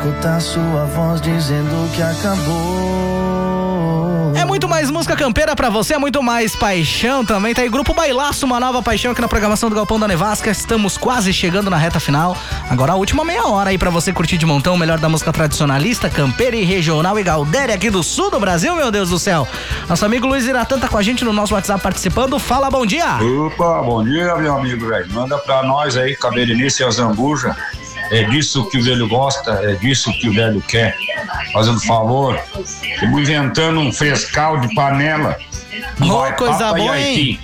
escutar sua voz dizendo que acabou. É muito mais música campeira pra você, é muito mais paixão também. Tá aí Grupo Bailaço, uma nova paixão aqui na programação do Galpão da Nevasca. Estamos quase chegando na reta final. Agora a última meia hora aí pra você curtir de montão o melhor da música tradicionalista, campeira e regional e gaudéria aqui do sul do Brasil, meu Deus do céu. Nosso amigo Luiz Iratã tá com a gente no nosso WhatsApp participando. Fala, bom dia. Opa, bom dia, meu amigo, velho. Manda pra nós aí, Caberinice e Azambuja. É disso que o velho gosta, é disso que o velho quer. Fazendo favor, estamos inventando um frescal de panela. Coisa boa, hein?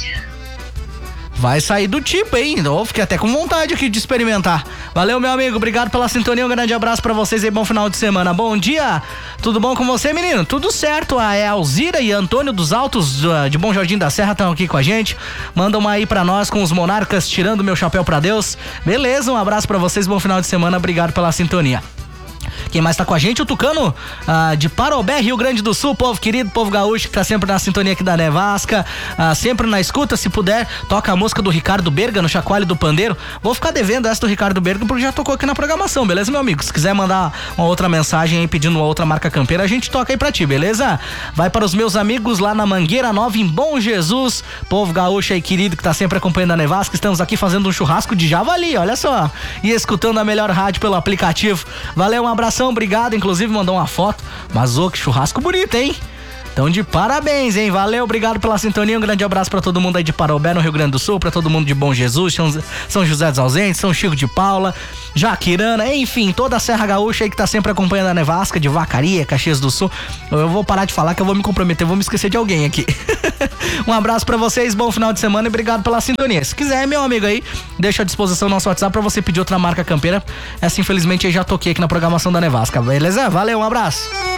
Vai sair do tipo, hein? Eu fiquei até com vontade aqui de experimentar. Valeu, meu amigo. Obrigado pela sintonia. Um grande abraço pra vocês aí. Bom final de semana. Bom dia. Tudo bom com você, menino? Tudo certo. A Alzira e Antônio dos Altos de Bom Jardim da Serra estão aqui com a gente. Manda uma aí pra nós com os Monarcas tirando meu chapéu pra Deus. Beleza, um abraço pra vocês. Bom final de semana. Obrigado pela sintonia. Quem mais tá com a gente? O Tucano de Parobé, Rio Grande do Sul, povo querido, povo gaúcho que tá sempre na sintonia aqui da Nevasca, sempre na escuta. Se puder, toca a música do Ricardo Berga no Chacoalho do Pandeiro. Vou ficar devendo essa do Ricardo Berga porque já tocou aqui na programação, beleza, meu amigo? Se quiser mandar uma outra mensagem aí pedindo uma outra marca campeira, a gente toca aí pra ti, beleza? Vai para os meus amigos lá na Mangueira Nova, em Bom Jesus, povo gaúcho aí querido que tá sempre acompanhando a Nevasca. Estamos aqui fazendo um churrasco de javali, olha só, e escutando a melhor rádio pelo aplicativo. Valeu, um abração, obrigado, inclusive mandou uma foto, mas que churrasco bonito, hein? Então de parabéns, hein? Valeu, obrigado pela sintonia, um grande abraço pra todo mundo aí de Parobé, no Rio Grande do Sul, pra todo mundo de Bom Jesus, São José dos Ausentes, São Chico de Paula, Jaquirana, enfim, toda a Serra Gaúcha aí que tá sempre acompanhando a Nevasca, de Vacaria, Caxias do Sul. Eu vou parar de falar que eu vou me comprometer, vou me esquecer de alguém aqui. Um abraço pra vocês, bom final de semana e obrigado pela sintonia. Se quiser, meu amigo aí, deixa à disposição o nosso WhatsApp pra você pedir outra marca campeira. Essa, infelizmente, eu já toquei aqui na programação da Nevasca, beleza? Valeu, um abraço.